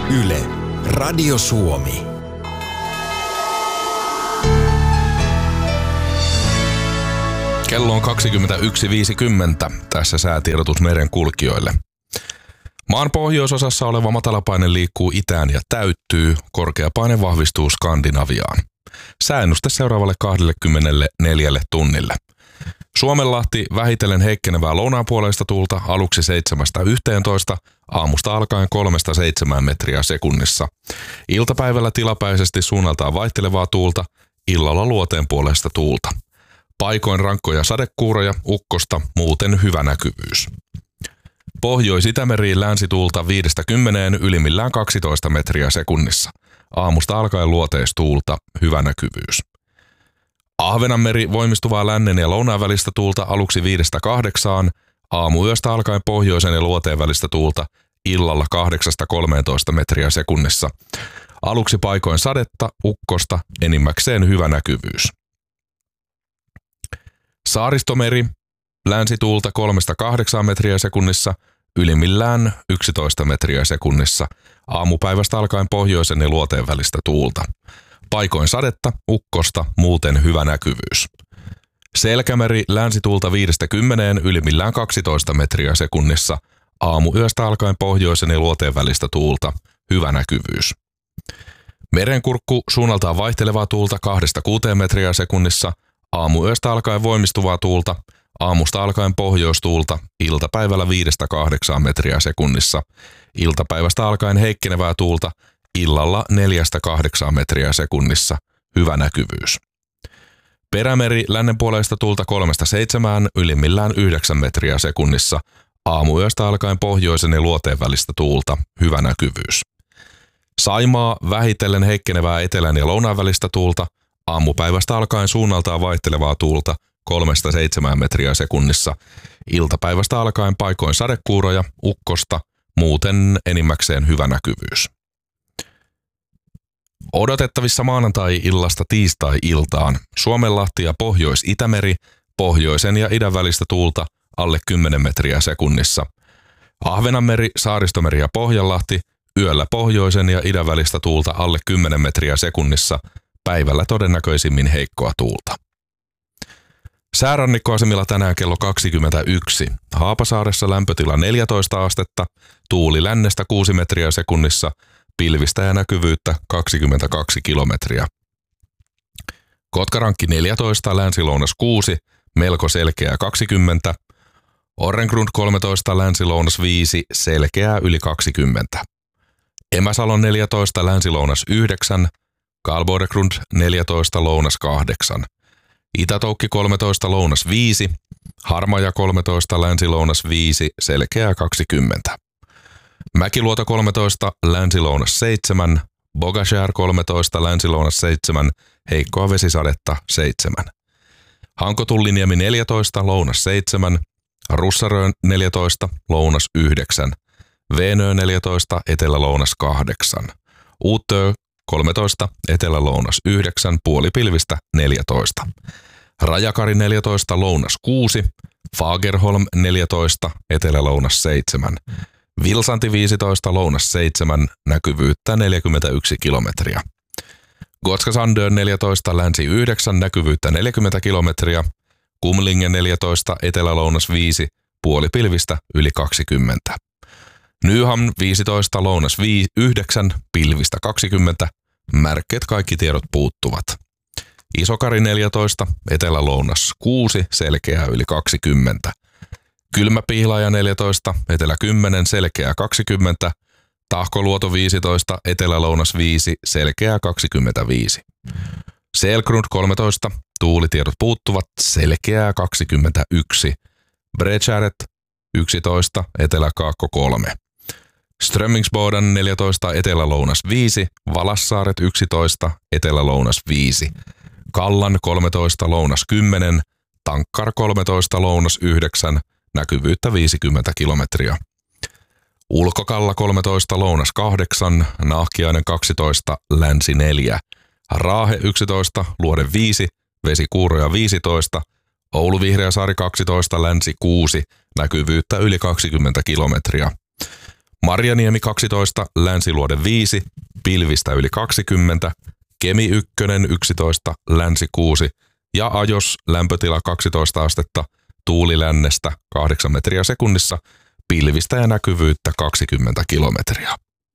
Yle, Radio Suomi. Kello on 21.50. Tässä säätiedotus merenkulkijoille. Maan pohjoisosassa oleva matalapaine liikkuu itään ja täyttyy. Korkeapaine vahvistuu Skandinaviaan. Sääennuste seuraavalle 24 tunnille. Suomenlahti vähitellen heikkenevää lounaanpuoleista tuulta aluksi 7-11, aamusta alkaen 3-7 metriä sekunnissa. Iltapäivällä tilapäisesti suunnaltaan vaihtelevaa tuulta, illalla luoteenpuoleista tuulta. Paikoin rankkoja sadekuuroja, ukkosta, muuten hyvä näkyvyys. Pohjois-Itämeriin länsituulta 5-10, ylimmillään 12 metriä sekunnissa. Aamusta alkaen luoteistuulta, hyvä näkyvyys. Ahvenanmeri voimistuvaa lännen ja lounaan välistä tuulta aluksi 5-8, aamuyöstä alkaen pohjoisen ja luoteen välistä tuulta, illalla 8-13 metriä sekunnissa. Aluksi paikoin sadetta, ukkosta, enimmäkseen hyvä näkyvyys. Saaristomeri, länsituulta 3-8 metriä sekunnissa, ylimmillään 11 metriä sekunnissa. Aamupäivästä alkaen pohjoisen ja luoteen välistä tuulta. Paikoin sadetta, ukkosta, muuten hyvä näkyvyys. Selkämeri, länsituulta 5-10, ylimmillään 12 metriä sekunnissa. Aamuyöstä alkaen pohjoisen ja luoteen välistä tuulta, hyvä näkyvyys. Merenkurkku, suunnaltaan vaihtelevaa tuulta 2-6 metriä sekunnissa. Aamuyöstä alkaen voimistuvaa tuulta, aamusta alkaen pohjoistuulta, iltapäivällä 5-8 metriä sekunnissa. Iltapäivästä alkaen heikkenevää tuulta, illalla 4-8 metriä sekunnissa, hyvä näkyvyys. Perämeri, lännenpuoleista tuulta 3-7, ylimmillään 9 metriä sekunnissa. Aamuyöstä alkaen pohjoisen ja luoteen välistä tuulta, hyvä näkyvyys. Saimaa, vähitellen heikkenevää etelän ja lounaan välistä tuulta, aamupäivästä alkaen suunnaltaan vaihtelevaa tuulta 3-7 metriä sekunnissa. Iltapäivästä alkaen paikoin sadekuuroja, ukkosta, muuten enimmäkseen hyvä näkyvyys. Odotettavissa maanantai-illasta tiistai-iltaan Suomenlahti ja Pohjois-Itämeri, pohjoisen ja idän välistä tuulta alle 10 metriä sekunnissa. Ahvenanmeri, Saaristomeri ja Pohjanlahti, yöllä pohjoisen ja idän välistä tuulta alle 10 metriä sekunnissa, päivällä todennäköisimmin heikkoa tuulta. Säärannikkoasemilla tänään kello 21. Haapasaaressa lämpötila 14 astetta, tuuli lännestä 6 metriä sekunnissa, pilvistä ja näkyvyyttä 22 kilometriä. Kotkarankki 14, länsi-lounas 6, melko selkeää 20. Orrengrund 13, länsi-lounas 5, selkeää yli 20. Emäsalon 14, länsi-lounas 9, Karlborgrund 14, lounas 8. Itätoukki 13, lounas 5, Harmaja 13, länsi-lounas 5, selkeää 20. Mäkiluoto 13, länsi-lounas 7, Bogashär 13, länsi-lounas 7, heikkoa vesisadetta 7. Hankotulliniemi 14, lounas 7, Russarö 14, lounas 9, Veenö 14, etelä-lounas 8, Uutö 13, etelä-lounas 9, puolipilvistä 14. Rajakari 14, lounas 6, Fagerholm 14, etelä-lounas 7. Vilsanti 15, lounas 7, näkyvyyttä 41 kilometriä. Gotska Sandön 14, länsi 9, näkyvyyttä 40 kilometriä. Kumlingen 14, etelä-lounas 5, puolipilvistä yli 20. Nyhamn 15, lounas 9, pilvistä 20, märkeet kaikki tiedot puuttuvat. Isokari 14, etelä-lounas 6, selkeää yli 20. Kylmäpihlaja 14, etelä 10, selkeää 20. Tahkoluoto 15, etelä-lounas 5, selkeää 25. Selgrund 13, tuulitiedot puuttuvat, selkeää 21. Bredskäret 11, etelä-kaakko 3. Strömmingsboden 14, etelä-lounas 5, Valassaaret 11, etelä-lounas 5. Kallan 13, lounas 10, Tankkar 13, lounas 9, näkyvyyttä 50 kilometriä. Ulkokalla 13, lounas 8, Nahkiainen 12, länsi 4. Raahe 11, luode 5, vesikuuroja 15, Oulu Vihreäsaari 12, länsi 6, näkyvyyttä yli 20 kilometriä. Marjaniemi 12, Länsiluode 5, pilvistä yli 20, Kemi 1, 11, Länsi 6 ja Ajos lämpötila 12 astetta, tuuli lännestä 8 metriä sekunnissa, pilvistä ja näkyvyyttä 20 kilometriä.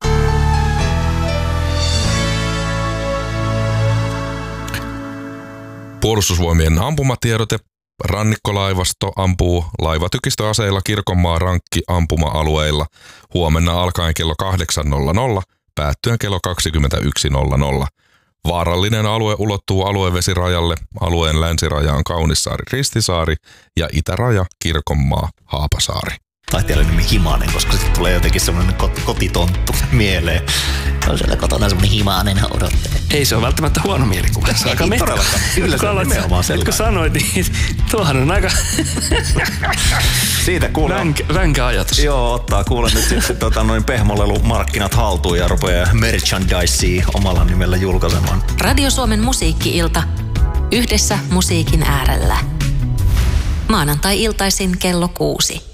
Puolustusvoimien ampumatiedote. Rannikkolaivasto ampuu laivatykistöaseilla Kirkonmaan rankki-ampuma-alueilla huomenna alkaen kello 8.00, päättyen kello 21.00. Vaarallinen alue ulottuu aluevesirajalle. Alueen länsiraja on Kaunissaari-Ristisaari ja itäraja Kirkonmaa Haapasaari. Taiteilijan nimi Himanen, koska sitten tulee jotenkin semmoinen kotitonttu mieleen. On siellä kotona semmoinen Himanen odottaa. Ei se ole välttämättä huono mielikuva. Se on aika todellakaan. Kyllä se on nimenomaan sellainen. Kun sanoit, niin tuohan on aika siitä kuulee. Vänkä ajatus. Joo, ottaa kuule nyt sitten pehmolelumarkkinat haltuun ja rupeaa merchandisea omalla nimellä julkaisemaan. Radio Suomen musiikki-ilta. Yhdessä musiikin äärellä. Maanantai-iltaisin kello 6.